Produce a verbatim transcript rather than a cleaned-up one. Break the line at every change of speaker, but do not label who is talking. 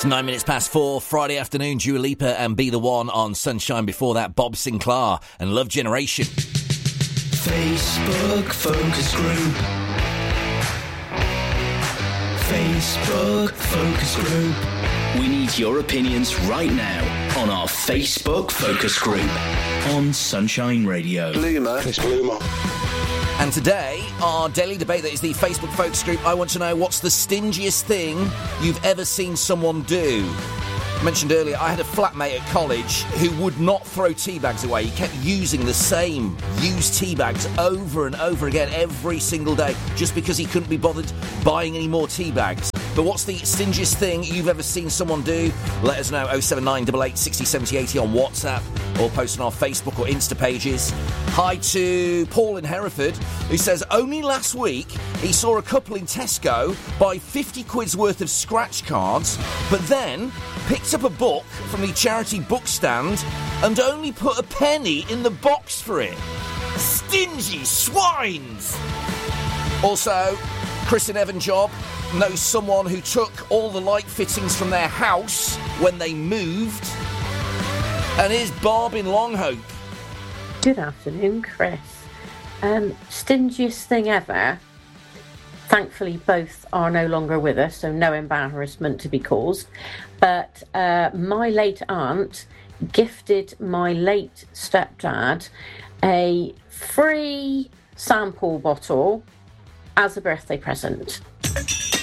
Nine minutes past four, Friday afternoon, Dua Lipa and Be The One on Sunshine. Before that, Bob Sinclair and Love Generation.
Facebook Focus Group. Facebook Focus Group. We need your opinions right now on our Facebook Focus Group on Sunshine Radio.
Bloomer. Chris Bloomer.
And today, our daily debate that is the Facebook Focus Group, I want to know what's the stingiest thing you've ever seen someone do? I mentioned earlier, I had a flatmate at college who would not throw tea bags away. He kept using the same used tea bags over and over again every single day just because he couldn't be bothered buying any more tea bags. But what's the stingiest thing you've ever seen someone do? Let us know, oh seven nine eight eight, six oh seven oh, eighty on WhatsApp or post on our Facebook or Insta pages. Hi to Paul in Hereford, who says, only last week he saw a couple in Tesco buy fifty quid's worth of scratch cards, but then picked up a book from the charity book stand and only put a penny in the box for it. Stingy swines! Also, Chris in Evanjob knows someone who took all the light fittings from their house when they moved. And here's Barb in Longhope.
Good afternoon, Chris. Um, stingiest thing ever. Thankfully, both are no longer with us, so no embarrassment to be caused. But uh, my late aunt gifted my late stepdad a free sample bottle as a birthday present.